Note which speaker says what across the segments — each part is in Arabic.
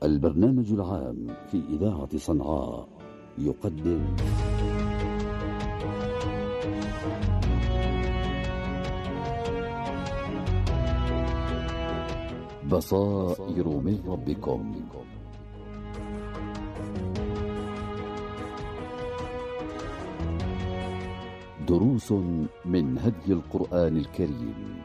Speaker 1: البرنامج العام في إذاعة صنعاء يقدم بصائر من ربكم. دروس من هدي القرآن الكريم.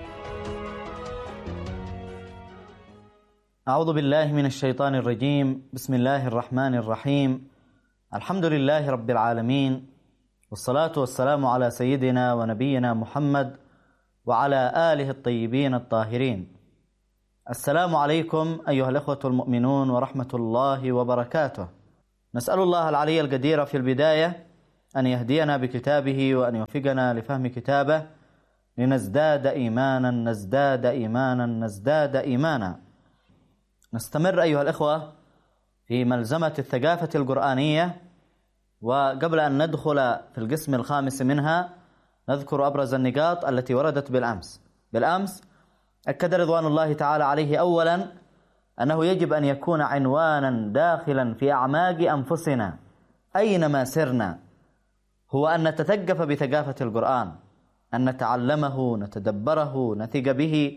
Speaker 2: أعوذ بالله من الشيطان الرجيم. بسم الله الرحمن الرحيم. الحمد لله رب العالمين، والصلاة والسلام على سيدنا ونبينا محمد وعلى آله الطيبين الطاهرين. السلام عليكم أيها الإخوة المؤمنون ورحمة الله وبركاته. نسأل الله العلي القدير في البداية أن يهدينا بكتابه وأن يوفقنا لفهم كتابه لنزداد إيمانا نزداد إيمانا نزداد إيمانا. نستمر أيها الإخوة في ملزمة الثقافة القرآنية، وقبل أن ندخل في القسم الخامس منها نذكر أبرز النقاط التي وردت بالأمس أكد رضوان الله تعالى عليه أولا أنه يجب أن يكون عنوانا داخلا في أعماق أنفسنا أينما سرنا، هو أن نتثقف بثقافة القرآن، أن نتعلمه، نتدبره، نثق به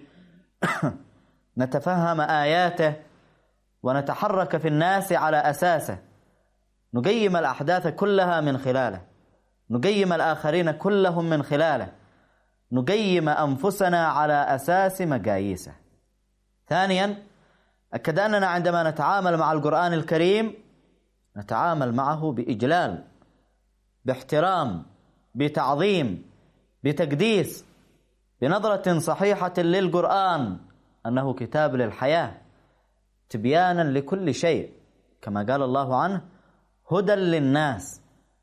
Speaker 2: نتفهم آياته، ونتحرك في الناس على أساسه، نقيم الأحداث كلها من خلاله، نقيم الآخرين كلهم من خلاله، نقيم أنفسنا على أساس مقاييسه. ثانيا أكد أننا عندما نتعامل مع القرآن الكريم نتعامل معه بإجلال، باحترام، بتعظيم، بتقديس، بنظرة صحيحة للقرآن أنه كتاب للحياة، تبيانا لكل شيء كما قال الله عنه هدى للناس.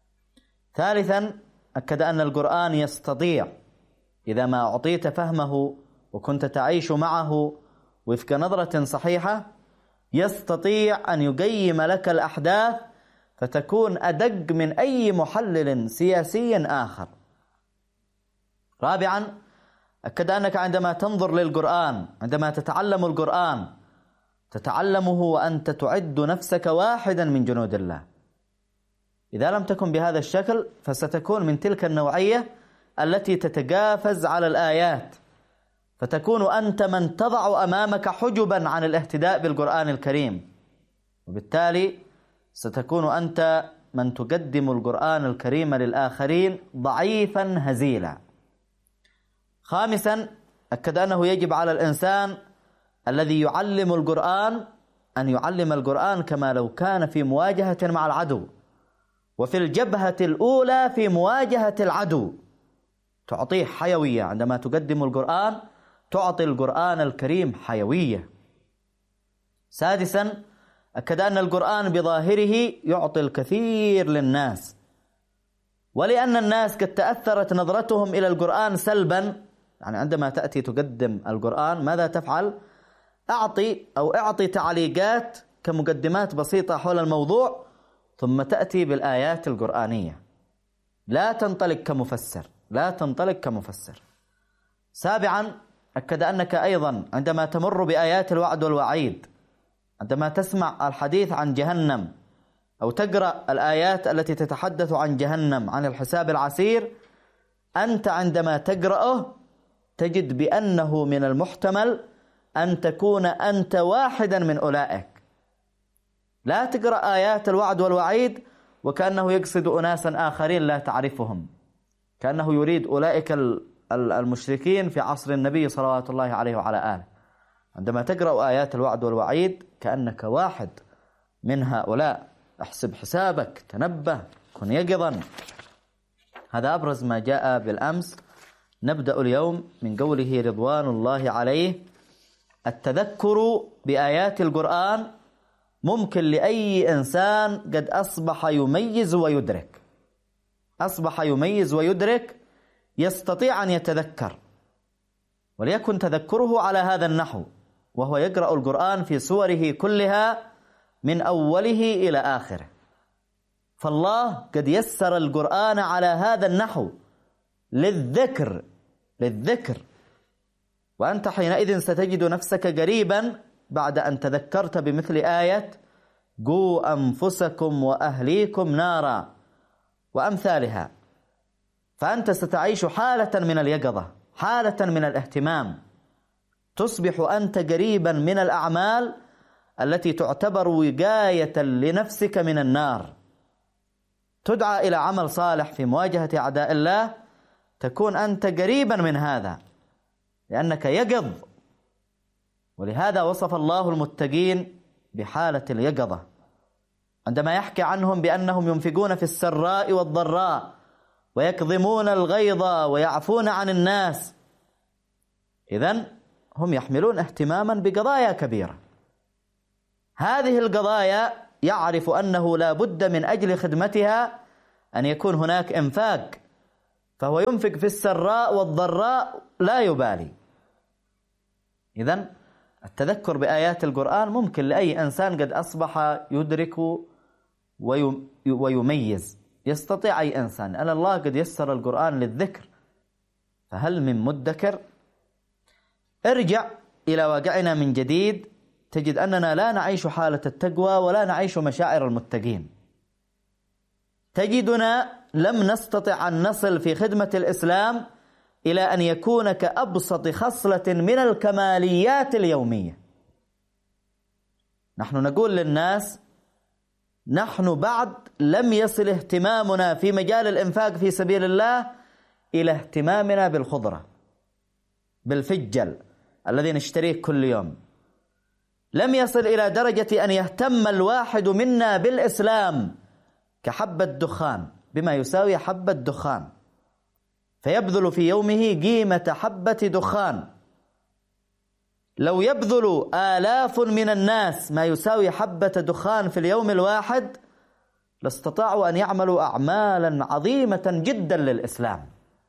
Speaker 2: ثالثا أكد أن القرآن يستطيع إذا ما أعطيت فهمه وكنت تعيش معه وفق نظرة صحيحة يستطيع أن يقيم لك الأحداث فتكون أدق من أي محلل سياسي آخر. رابعا أكد أنك عندما تنظر للقرآن، عندما تتعلم القرآن، تتعلمه وأنت تعد نفسك واحدا من جنود الله. إذا لم تكن بهذا الشكل فستكون من تلك النوعية التي تتجافز على الآيات، فتكون أنت من تضع أمامك حجبا عن الاهتداء بالقرآن الكريم، وبالتالي ستكون أنت من تقدم القرآن الكريم للآخرين ضعيفا هزيلا. خامسا أكد أنه يجب على الإنسان الذي يعلم القرآن أن يعلم القرآن كما لو كان في مواجهة مع العدو، وفي الجبهة الأولى في مواجهة العدو، تعطيه حيوية. عندما تقدم القرآن تعطي القرآن الكريم حيوية. سادسا أكد أن القرآن بظاهره يعطي الكثير للناس، ولأن الناس قد تأثرت نظرتهم إلى القرآن سلبا، يعني عندما تأتي تقدم القرآن ماذا تفعل؟ أعطي تعليقات كمقدمات بسيطة حول الموضوع، ثم تأتي بالآيات القرآنية، لا تنطلق كمفسر. سابعا أكد أنك أيضا عندما تمر بآيات الوعد والوعيد، عندما تسمع الحديث عن جهنم أو تقرأ الآيات التي تتحدث عن جهنم، عن الحساب العسير، أنت عندما تقرأه تجد بأنه من المحتمل أن تكون أنت واحدا من أولئك. لا تقرأ آيات الوعد والوعيد وكأنه يقصد أناسا آخرين لا تعرفهم، كأنه يريد أولئك المشركين في عصر النبي صلوات الله عليه وعلى آله. عندما تقرأ آيات الوعد والوعيد كأنك واحد من هؤلاء. احسب حسابك، تنبه، كن يقظا. هذا أبرز ما جاء بالأمس. نبدأ اليوم من قوله رضوان الله عليه: التذكر بآيات القرآن ممكن لأي إنسان قد أصبح يميز ويدرك، يستطيع أن يتذكر، وليكن تذكره على هذا النحو، وهو يقرأ القرآن في سوره كلها من أوله إلى آخره. فالله قد يسر القرآن على هذا النحو للذكر، وأنت حينئذ ستجد نفسك قريبا بعد أن تذكرت بمثل آية قوا أنفسكم وأهليكم نارا وأمثالها، فأنت ستعيش حالة من اليقظة، حالة من الاهتمام، تصبح أنت قريبا من الأعمال التي تعتبر وقاية لنفسك من النار. تدعى إلى عمل صالح في مواجهة أعداء الله، تكون أنت قريبا من هذا لأنك يقظ. ولهذا وصف الله المتقين بحالة اليقظة عندما يحكي عنهم بأنهم ينفقون في السراء والضراء ويكظمون الغيظ ويعفون عن الناس. إذن هم يحملون اهتماما بقضايا كبيرة. هذه القضايا يعرف أنه لا بد من أجل خدمتها أن يكون هناك إنفاق، فهو ينفق في السراء والضراء لا يبالي. إذن التذكر بآيات القرآن ممكن لأي إنسان قد أصبح يدرك ويميز، يستطيع أي إنسان، أن الله قد يسر القرآن للذكر، فهل من مدكر؟ ارجع إلى واقعنا من جديد، تجد أننا لا نعيش حالة التقوى ولا نعيش مشاعر المتقين. تجدنا لم نستطع أن نصل في خدمة الإسلام إلى أن يكون كأبسط خصلة من الكماليات اليومية. نحن نقول للناس نحن بعد لم يصل اهتمامنا في مجال الإنفاق في سبيل الله إلى اهتمامنا بالخضرة، بالفجل الذي نشتريه كل يوم. لم يصل إلى درجة أن يهتم الواحد منا بالإسلام كحبة دخان، بما يساوي حبة دخان، فيبذل في يومه قيمة حبة دخان. لو يبذل آلاف من الناس ما يساوي حبة دخان في اليوم الواحد لاستطاعوا أن يعملوا أعمالا عظيمة جدا للإسلام.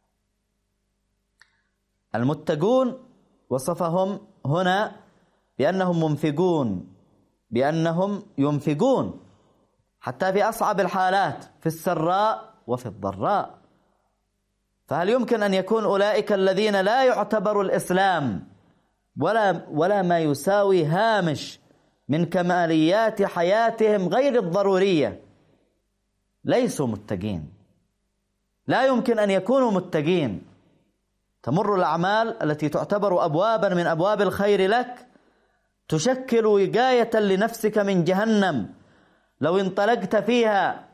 Speaker 2: المتقون وصفهم هنا بأنهم منفقون، بأنهم ينفقون حتى في أصعب الحالات، في السراء وفي الضراء. فهل يمكن أن يكون أولئك الذين لا يعتبر الإسلام ولا ما يساوي هامش من كماليات حياتهم غير الضرورية ليسوا متقين؟ لا يمكن أن يكونوا متقين. تمر الأعمال التي تعتبر أبوابا من أبواب الخير لك تشكل وقاية لنفسك من جهنم، لو انطلقت فيها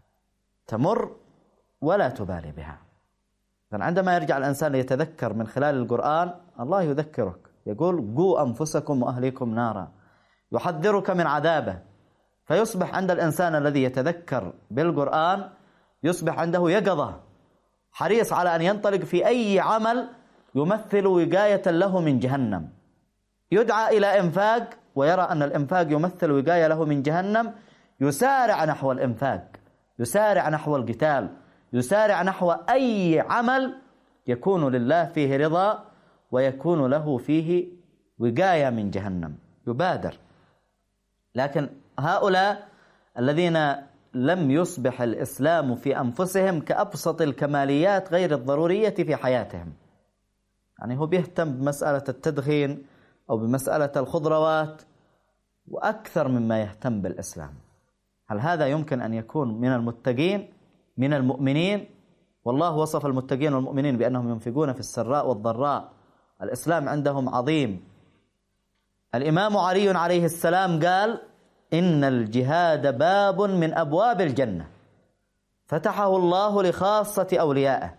Speaker 2: تمر ولا تبالي بها. عندما يرجع الإنسان ليتذكر من خلال القرآن، الله يذكرك، يقول قوا أنفسكم وأهليكم نارا، يحذرك من عذابه. فيصبح عند الإنسان الذي يتذكر بالقرآن يصبح عنده يقظة، حريص على أن ينطلق في أي عمل يمثل وقاية له من جهنم. يدعى إلى إنفاق ويرى أن الإنفاق يمثل وقاية له من جهنم، يسارع نحو الإنفاق، يسارع نحو القتال، يسارع نحو أي عمل يكون لله فيه رضا ويكون له فيه وقاية من جهنم، يبادر. لكن هؤلاء الذين لم يصبح الإسلام في أنفسهم كأبسط الكماليات غير الضرورية في حياتهم، يعني هو بيهتم بمسألة التدخين أو بمسألة الخضروات وأكثر مما يهتم بالإسلام. هل هذا يمكن أن يكون من المتقين من المؤمنين؟ والله وصف المتقين والمؤمنين بأنهم ينفقون في السراء والضراء. الإسلام عندهم عظيم. الإمام علي عليه السلام قال إن الجهاد باب من أبواب الجنة فتحه الله لخاصة أوليائه.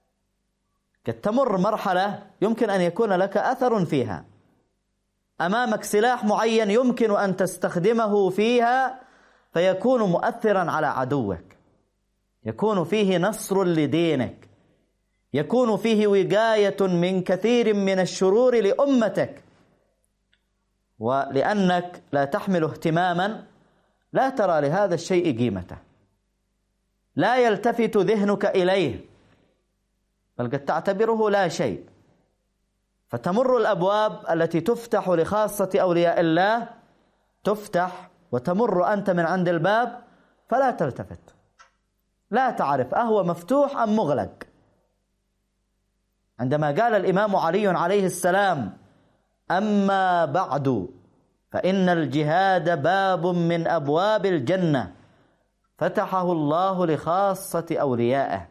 Speaker 2: قد تمر مرحلة يمكن أن يكون لك أثر فيها، أمامك سلاح معين يمكن أن تستخدمه فيها فيكون مؤثرا على عدوك، يكون فيه نصر لدينك، يكون فيه وقاية من كثير من الشرور لأمتك، ولأنك لا تحمل اهتماما لا ترى لهذا الشيء قيمته، لا يلتفت ذهنك إليه، بل قد تعتبره لا شيء. فتمر الأبواب التي تفتح لخاصة أولياء الله تفتح وتمر أنت من عند الباب فلا تلتفت، لا تعرف أهو مفتوح أم مغلق. عندما قال الإمام علي عليه السلام أما بعد فإن الجهاد باب من أبواب الجنة فتحه الله لخاصة أوليائه.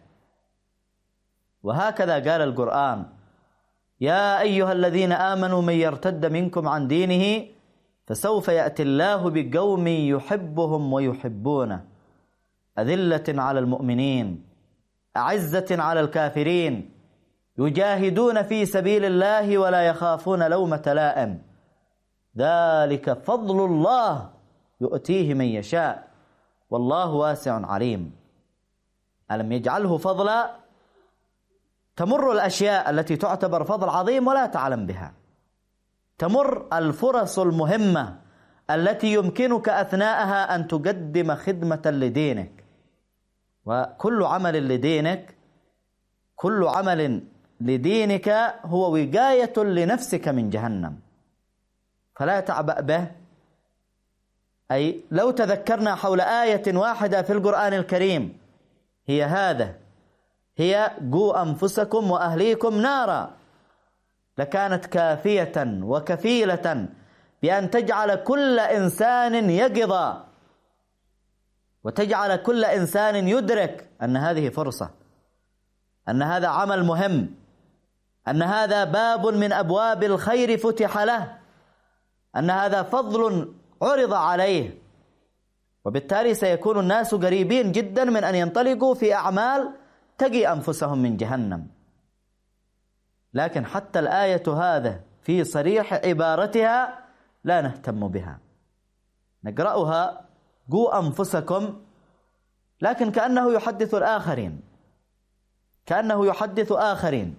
Speaker 2: وهكذا قال القرآن: يا أيها الذين آمنوا من يرتد منكم عن دينه فسوف يأتي الله بقوم يحبهم ويحبونه أذلة على المؤمنين أعزة على الكافرين يجاهدون في سبيل الله ولا يخافون لومة لائم ذلك فضل الله يؤتيه من يشاء والله واسع عليم. ألم يجعله فضلا؟ تمر الأشياء التي تعتبر فضل عظيم ولا تعلم بها، تمر الفرص المهمة التي يمكنك أثناءها أن تقدم خدمة لدينك. وكل عمل لدينك، كل عمل لدينك هو وقاية لنفسك من جهنم، فلا تعبأ به. أي لو تذكرنا حول آية واحدة في القرآن الكريم هي هذا، هي قوا أنفسكم وأهليكم نارا، لكانت كافية وكفيلة بأن تجعل كل إنسان يقظ وتجعل كل إنسان يدرك أن هذه فرصة، أن هذا عمل مهم، أن هذا باب من أبواب الخير فتح له، أن هذا فضل عرض عليه. وبالتالي سيكون الناس قريبين جدا من أن ينطلقوا في أعمال تقي أنفسهم من جهنم. لكن حتى الآية هذا في صريح عبارتها لا نهتم بها، نقرأها قوا أنفسكم، لكن كأنه يحدث الآخرين، كأنه يحدث آخرين.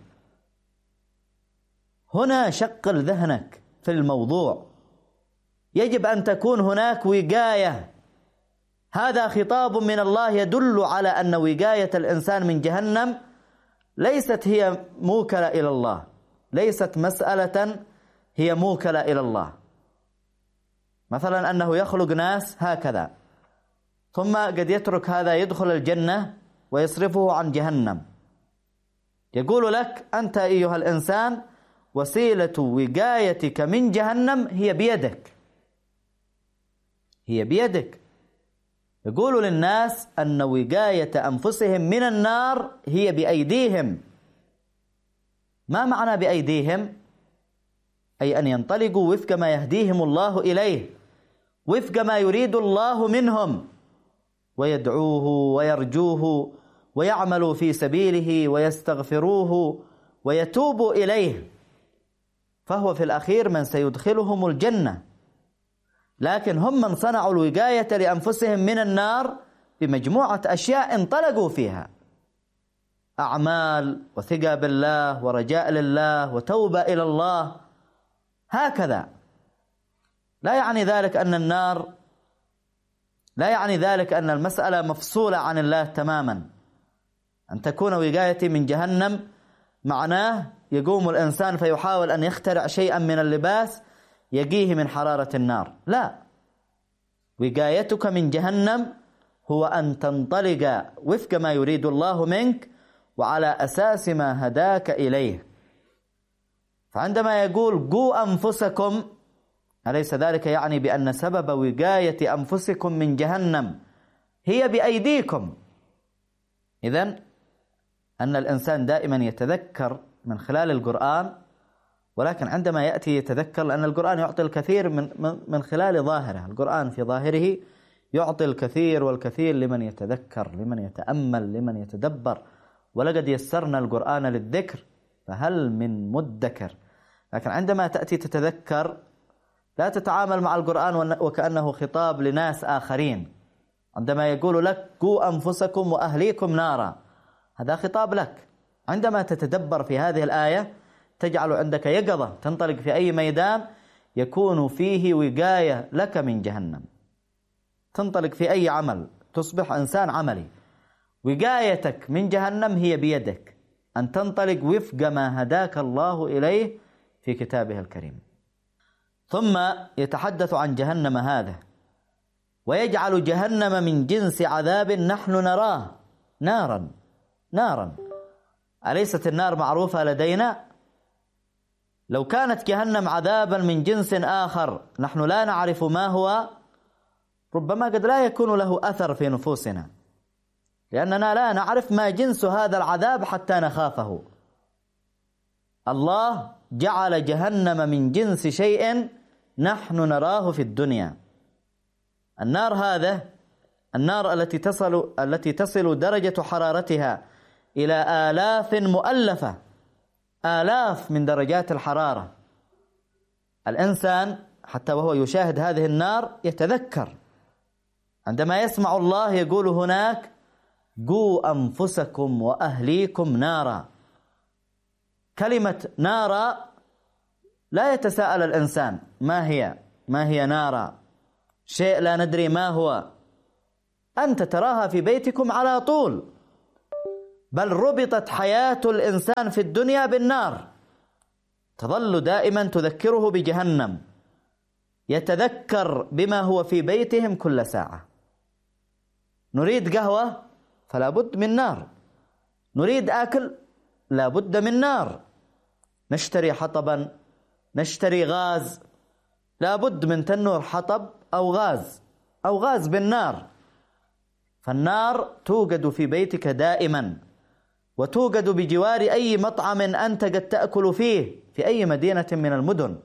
Speaker 2: هنا شغل ذهنك في الموضوع، يجب أن تكون هناك وقاية. هذا خطاب من الله يدل على أن وقاية الإنسان من جهنم ليست هي موكلة إلى الله، ليست مسألة هي موكلة إلى الله. مثلا أنه يخلق ناس هكذا ثم قد يترك هذا يدخل الجنة ويصرفه عن جهنم. يقول لك أنت أيها الإنسان وسيلة وقايتك من جهنم هي بيدك، هي بيدك. يقول للناس أن وقاية أنفسهم من النار هي بأيديهم. ما معنى بأيديهم؟ أي أن ينطلقوا وفق ما يهديهم الله إليه، وفق ما يريد الله منهم، ويدعوه ويرجوه ويعملوا في سبيله ويستغفروه ويتوبوا إليه، فهو في الأخير من سيدخلهم الجنة. لكن هم من صنعوا الوقاية لأنفسهم من النار بمجموعة أشياء انطلقوا فيها، أعمال وثقة بالله ورجاء لله وتوبة إلى الله، هكذا. لا يعني ذلك أن النار، لا يعني ذلك أن المسألة مفصولة عن الله تماما. أن تكون وقايتي من جهنم معناه يقوم الإنسان فيحاول أن يخترع شيئا من اللباس يقيه من حرارة النار، لا. وقايتك من جهنم هو أن تنطلق وفق ما يريد الله منك وعلى أساس ما هداك إليه. فعندما يقول قوا أنفسكم، أليس ذلك يعني بأن سبب وقاية أنفسكم من جهنم هي بأيديكم؟ إذن أن الإنسان دائما يتذكر من خلال القرآن، ولكن عندما يأتي يتذكر، لأن القرآن يعطي الكثير من خلال ظاهره. القرآن في ظاهره يعطي الكثير والكثير لمن يتذكر، لمن يتأمل، لمن يتدبر. ولقد يسرنا القرآن للذكر فهل من مدكر. لكن عندما تأتي تتذكر لا تتعامل مع القرآن وكأنه خطاب لناس آخرين. عندما يقول لك قوا أنفسكم وأهليكم نارا، هذا خطاب لك. عندما تتدبر في هذه الآية تجعل عندك يقظة، تنطلق في أي ميدان يكون فيه وقاية لك من جهنم، تنطلق في أي عمل تصبح إنسان عملي. وقايتك من جهنم هي بيدك، أن تنطلق وفق ما هداك الله إليه في كتابه الكريم. ثم يتحدث عن جهنم هذا ويجعل جهنم من جنس عذاب نحن نراه نارا. أليست النار معروفة لدينا؟ لو كانت جهنم عذابا من جنس آخر نحن لا نعرف ما هو، ربما قد لا يكون له أثر في نفوسنا، لأننا لا نعرف ما جنس هذا العذاب حتى نخافه. الله جعل جهنم من جنس شيء نحن نراه في الدنيا. النار التي تصل درجة حرارتها إلى آلاف مؤلفة، آلاف من درجات الحرارة. الإنسان حتى وهو يشاهد هذه النار يتذكر عندما يسمع الله يقول هناك: قوا أنفسكم وأهليكم نارا. كلمة نارا لا يتساءل الإنسان ما هي نارا، شيء لا ندري ما هو. أنت تراها في بيتكم على طول، بل ربطت حياة الإنسان في الدنيا بالنار، تظل دائما تذكره بجهنم، يتذكر بما هو في بيتهم كل ساعة. نريد قهوة فلا بد من نار، نريد أكل لا بد من نار، نشتري حطبا، نشتري غاز، لا بد من تنور حطب أو غاز بالنار. فالنار توجد في بيتك دائما، وتوجد بجوار أي مطعم أنت قد تأكل فيه في أي مدينة من المدن.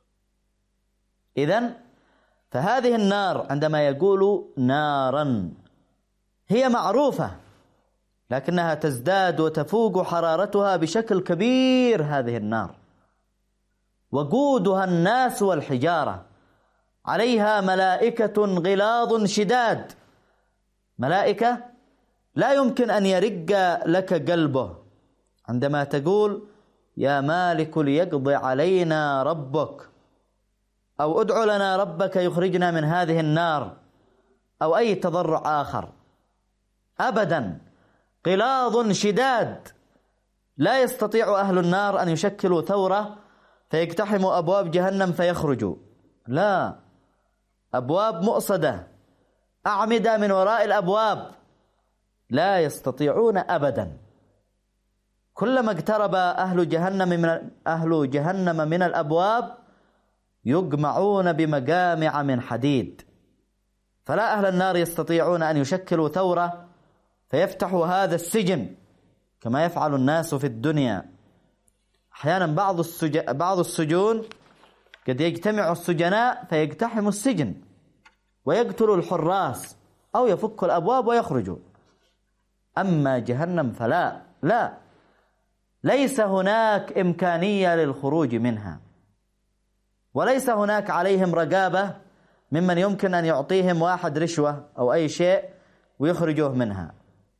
Speaker 2: إذن فهذه النار عندما يقول نارا هي معروفة، لكنها تزداد وتفوق حرارتها بشكل كبير. هذه النار وقودها الناس والحجارة، عليها ملائكة غلاظ شداد، ملائكة لا يمكن أن يرق لك قلبه عندما تقول يا مالك ليقضي علينا ربك، أو ادع لنا ربك يخرجنا من هذه النار، أو أي تضرع آخر. أبدا، غلاظ شداد، لا يستطيع أهل النار أن يشكلوا ثورة فيقتحموا أبواب جهنم فيخرجوا، لا، أبواب مؤصدة، أعمدة من وراء الأبواب، لا يستطيعون أبدا. كلما اقترب أهل جهنم من الأبواب يجمعون بمجامع من حديد، فلا أهل النار يستطيعون أن يشكلوا ثورة فيفتحوا هذا السجن كما يفعل الناس في الدنيا. أحيانا بعض السجون قد يجتمع السجناء فيقتحموا السجن ويقتلوا الحراس أو يفكوا الأبواب ويخرجوا. أما جهنم فلا، لا، ليس هناك إمكانية للخروج منها، وليس هناك عليهم رقابة ممن يمكن أن يعطيهم واحد رشوة أو أي شيء ويخرجوه منها.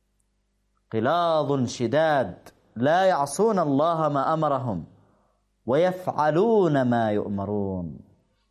Speaker 2: غلاظ شداد لا يعصون الله ما أمرهم ويفعلون ما يؤمرون.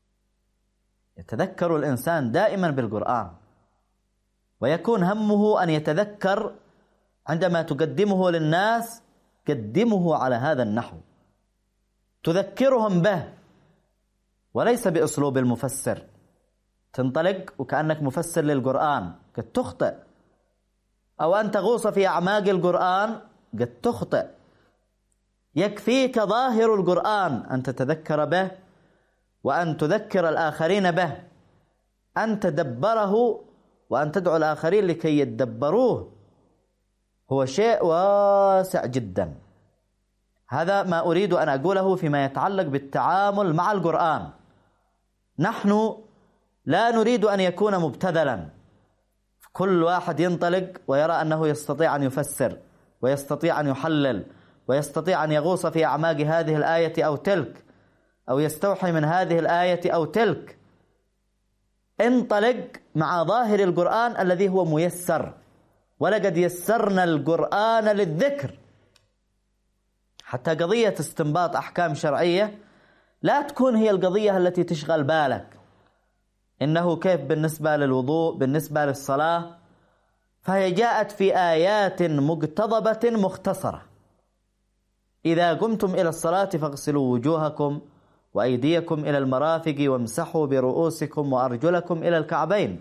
Speaker 2: يتذكر الإنسان دائما بالقرآن، ويكون همه أن يتذكر عندما تقدمه للناس قدمه على هذا النحو، تذكرهم به وليس بأسلوب المفسر. تنطلق وكأنك مفسر للقرآن قد تخطئ، أو أن تغوص في أعماق القرآن قد تخطئ. يكفيك ظاهر القرآن أن تتذكر به وأن تذكر الآخرين به، أن تدبره وأن تدعو الآخرين لكي يتدبروه، هو شيء واسع جدا. هذا ما أريد أن أقوله فيما يتعلق بالتعامل مع القرآن. نحن لا نريد أن يكون مبتذلا، كل واحد ينطلق ويرى أنه يستطيع أن يفسر ويستطيع أن يحلل ويستطيع أن يغوص في أعماق هذه الآية أو تلك، أو يستوحي من هذه الآية أو تلك. انطلق مع ظاهر القرآن الذي هو ميسر، ولقد يسرنا القرآن للذكر. حتى قضية استنباط أحكام شرعية لا تكون هي القضية التي تشغل بالك، إنه كيف بالنسبة للوضوء، بالنسبة للصلاة، فهي جاءت في آيات مقتضبة مختصرة. إذا قمتم إلى الصلاة فاغسلوا وجوهكم وأيديكم إلى المرافق وامسحوا برؤوسكم وأرجلكم إلى الكعبين.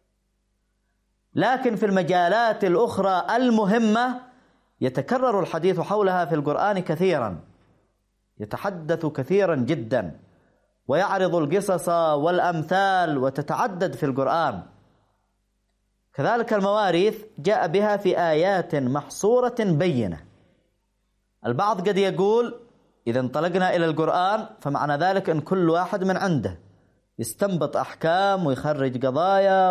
Speaker 2: لكن في المجالات الأخرى المهمة يتكرر الحديث حولها في القرآن كثيرا. يتحدث كثيرا جدا ويعرض القصص والأمثال وتتعدد في القرآن. كذلك المواريث جاء بها في آيات محصورة بينة. البعض قد يقول إذا انطلقنا إلى القرآن فمعنى ذلك أن كل واحد من عنده يستنبط أحكام ويخرج قضايا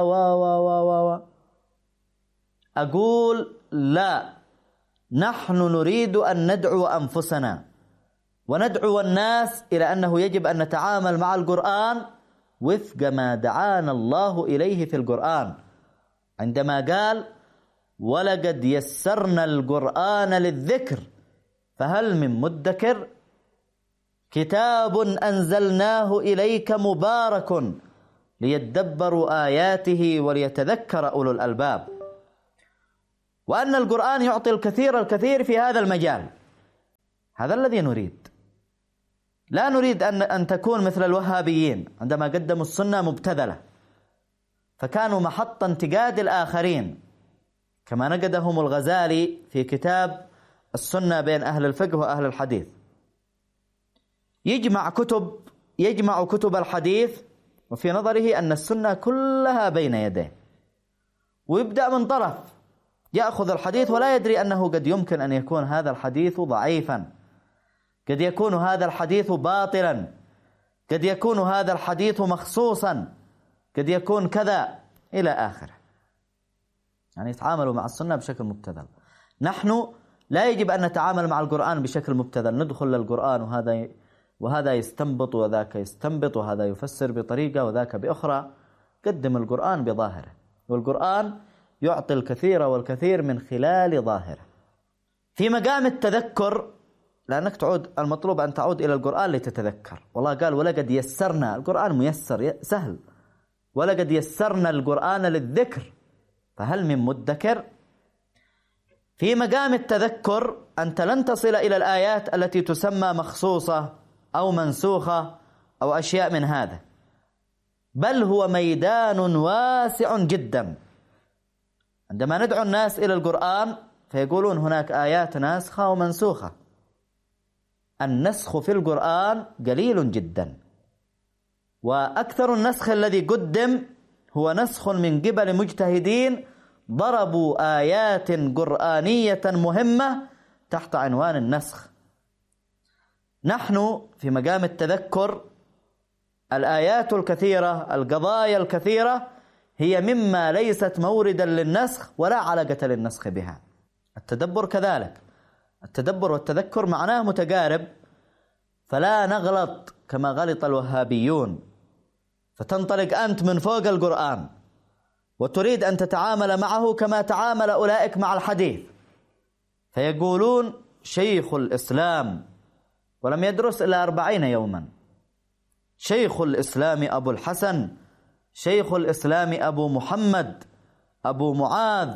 Speaker 2: أقول لا، نحن نريد أن ندعو أنفسنا وندعو الناس إلى أنه يجب أن نتعامل مع القرآن وفق ما دعانا الله إليه في القرآن، عندما قال ولقد يسرنا القرآن للذكر فهل من مدكر، كتاب أنزلناه إليك مبارك ليدبروا آياته وليتذكر أولو الألباب. وأن القرآن يعطي الكثير في هذا المجال، هذا الذي نريد. لا نريد أن تكون مثل الوهابيين عندما قدموا السنة مبتذلة فكانوا محط انتقاد الآخرين، كما نقدهم الغزالي في كتاب السنة بين أهل الفقه وأهل الحديث. يجمع كتب الحديث وفي نظره أن السنة كلها بين يديه، ويبدأ من طرف يأخذ الحديث ولا يدري أنه قد يمكن أن يكون هذا الحديث ضعيفا، قد يكون هذا الحديث باطلا، قد يكون هذا الحديث مخصوصا، قد يكون كذا إلى آخره. يعني يتعاملوا مع السنة بشكل مبتذل. نحن لا يجب أن نتعامل مع القرآن بشكل مبتذل، ندخل للقرآن وهذا يستنبط وذاك يستنبط وهذا يفسر بطريقة وذاك بأخرى. قدم القرآن بظاهره، والقرآن يعطي الكثير والكثير من خلال ظاهره. في مقام التذكر، لأنك المطلوب أن تعود إلى القرآن لتتذكر. والله قال ولقد يسرنا، القرآن ميسر سهل، ولقد يسرنا القرآن للذكر فهل من مدكر. في مقام التذكر أنت لن تصل إلى الآيات التي تسمى مخصوصة أو منسوخة أو أشياء من هذا، بل هو ميدان واسع جدا. عندما ندعو الناس إلى القرآن فيقولون هناك آيات ناسخة ومنسوخة. النسخ في القرآن قليل جدا، وأكثر النسخ الذي قدم هو نسخ من قبل مجتهدين ضربوا آيات قرآنية مهمة تحت عنوان النسخ. نحن في مقام التذكر الآيات الكثيرة، القضايا الكثيرة هي مما ليست موردا للنسخ ولا علاقة للنسخ بها. التدبر كذلك، التدبر والتذكر معناه متقارب، فلا نغلط كما غلط الوهابيون فتنطلق أنت من فوق القرآن وتريد أن تتعامل معه كما تعامل أولئك مع الحديث، فيقولون شيخ الإسلام ولم يدرس إلا 40 يوما، شيخ الإسلام أبو الحسن، شيخ الإسلام أبو محمد، أبو معاذ،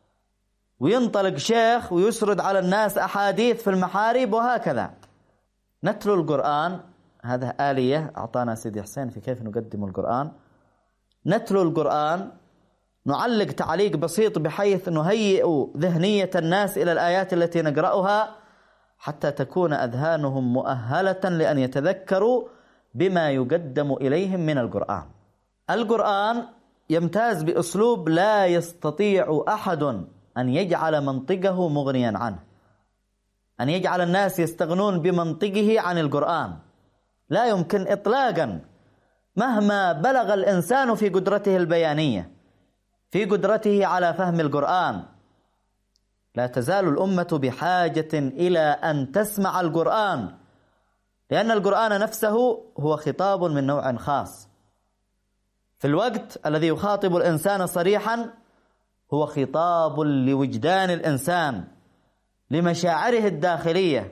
Speaker 2: وينطلق شيخ ويسرد على الناس أحاديث في المحاريب وهكذا. نتلو القرآن، هذا آلية أعطانا سيدي حسين في كيف نقدم القرآن. نتلو القرآن، نعلق تعليق بسيط بحيث نهيئ ذهنية الناس إلى الآيات التي نقرأها حتى تكون أذهانهم مؤهلة لأن يتذكروا بما يقدم إليهم من القرآن. القرآن يمتاز بأسلوب لا يستطيع أحد أن يجعل منطقه مغنيا عنه، أن يجعل الناس يستغنون بمنطقه عن القرآن، لا يمكن إطلاقا مهما بلغ الإنسان في قدرته البيانية، في قدرته على فهم القرآن. لا تزال الأمة بحاجة إلى أن تسمع القرآن، لأن القرآن نفسه هو خطاب من نوع خاص. في الوقت الذي يخاطب الإنسان صريحا هو خطاب لوجدان الإنسان، لمشاعره الداخلية،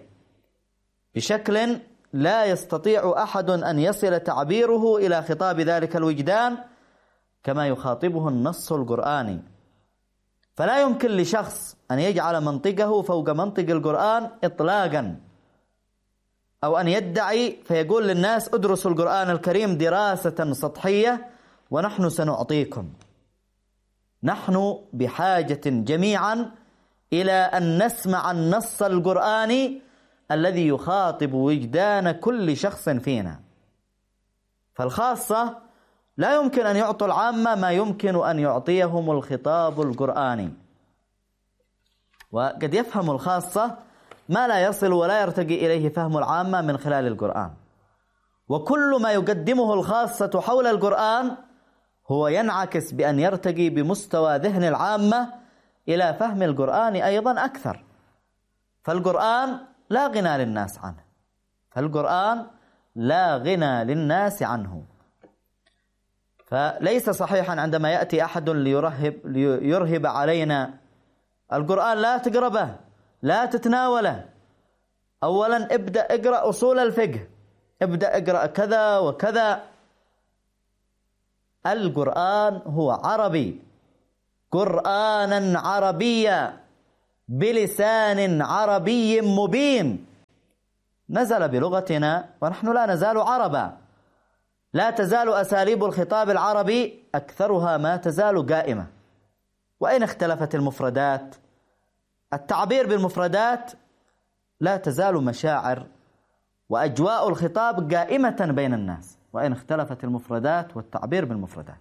Speaker 2: بشكل لا يستطيع أحد أن يصل تعبيره إلى خطاب ذلك الوجدان كما يخاطبه النص القرآني. فلا يمكن لشخص أن يجعل منطقه فوق منطق القرآن إطلاقا، أو أن يدعي فيقول للناس ادرسوا القرآن الكريم دراسة سطحية ونحن سنعطيكم. نحن بحاجة جميعا إلى أن نسمع النص القرآني الذي يخاطب وجدان كل شخص فينا. فالخاصة لا يمكن أن يعطوا العامة ما يمكن أن يعطيهم الخطاب القرآني، وقد يفهم الخاصة ما لا يصل ولا يرتقي إليه فهم العامة من خلال القرآن. وكل ما يقدمه الخاصة حول القرآن هو ينعكس بأن يرتقي بمستوى ذهن العامة إلى فهم القرآن أيضا أكثر. فالقرآن لا غنى للناس عنه، فالقرآن لا غنى للناس عنه. فليس صحيحا عندما يأتي أحد ليرهب علينا القرآن لا تقربه، لا تتناوله. أولا ابدأ اقرأ أصول الفقه، ابدأ اقرأ كذا وكذا. القرآن هو عربي، قرآنا عربيا بلسان عربي مبين، نزل بلغتنا ونحن لا نزال عربا. لا تزال أساليب الخطاب العربي أكثرها ما تزال قائمة، وإن اختلفت المفردات. التعبير بالمفردات لا تزال مشاعر وأجواء الخطاب قائمة بين الناس، وإن اختلفت المفردات والتعبير بالمفردات.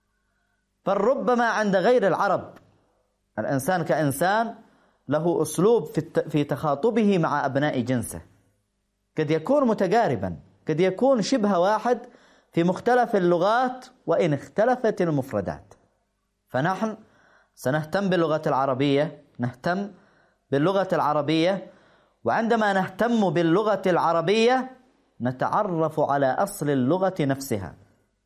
Speaker 2: فالربما عند غير العرب الإنسان كإنسان له أسلوب في تخاطبه مع أبناء جنسه، قد يكون متقاربا، قد يكون شبه واحد في مختلف اللغات وإن اختلفت المفردات. فنحن سنهتم باللغة العربية، نهتم باللغة العربية، وعندما نهتم باللغة العربية نتعرف على أصل اللغة نفسها،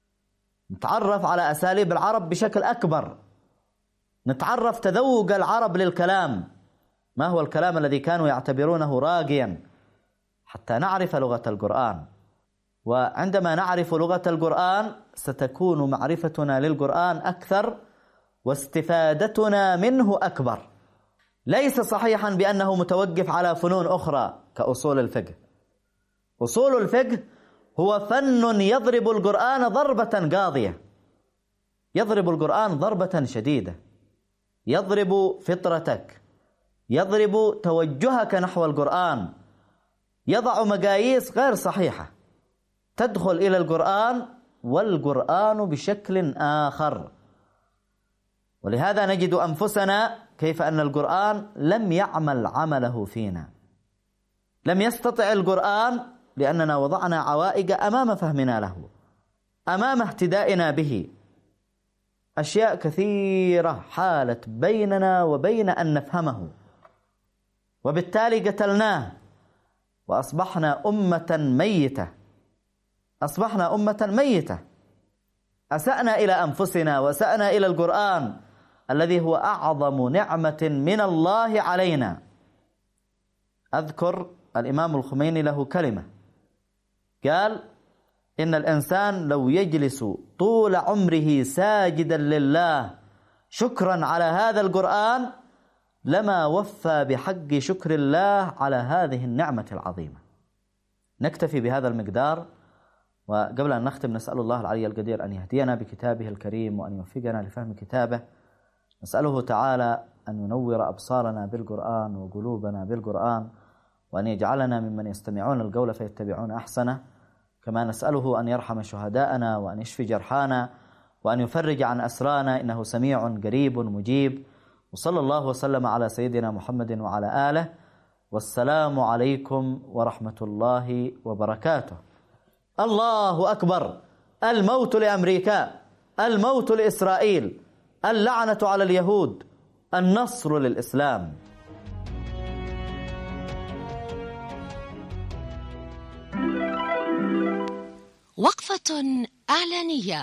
Speaker 2: نتعرف على أساليب العرب بشكل أكبر، نتعرف تذوق العرب للكلام، ما هو الكلام الذي كانوا يعتبرونه راقيا، حتى نعرف لغة القرآن. وعندما نعرف لغة القرآن ستكون معرفتنا للقرآن أكثر واستفادتنا منه أكبر. ليس صحيحا بأنه متوقف على فنون أخرى كأصول الفقه. أصول الفقه هو فن يضرب القرآن ضربة قاضية، يضرب القرآن ضربة شديدة، يضرب فطرتك، يضرب توجهك نحو القرآن، يضع مقاييس غير صحيحة، تدخل إلى القرآن والقرآن بشكل آخر. ولهذا نجد أنفسنا كيف أن القرآن لم يعمل عمله فينا، لم يستطع القرآن، لأننا وضعنا عوائق أمام فهمنا له، أمام اهتدائنا به. أشياء كثيرة حالت بيننا وبين أن نفهمه، وبالتالي قتلناه وأصبحنا أمة ميتة، أصبحنا أمة ميتة. أسأنا إلى أنفسنا وأسأنا إلى القرآن الذي هو أعظم نعمة من الله علينا. أذكر الإمام الخميني له كلمة قال: إن الإنسان لو يجلس طول عمره ساجدا لله شكرا على هذا القرآن لما وفى بحق شكر الله على هذه النعمة العظيمة. نكتفي بهذا المقدار، وقبل أن نختم نسأل الله العلي القدير أن يهدينا بكتابه الكريم وأن يوفقنا لفهم كتابه. نسأله تعالى أن ينور أبصارنا بالقرآن وقلوبنا بالقرآن، وأن يجعلنا ممن يستمعون القول فيتبعون أحسنه. كما نسأله أن يرحم شهداءنا وأن يشفي جرحانا وأن يفرج عن أسرانا، إنه سميع قريب مجيب. وصلى الله وسلم على سيدنا محمد وعلى آله، والسلام عليكم ورحمة الله وبركاته. الله أكبر. الموت لأمريكا، الموت لإسرائيل، اللعنة على اليهود، النصر للإسلام.
Speaker 3: وقفة إعلانية.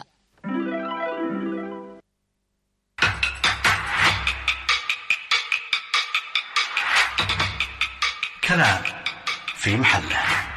Speaker 4: كلام في محله.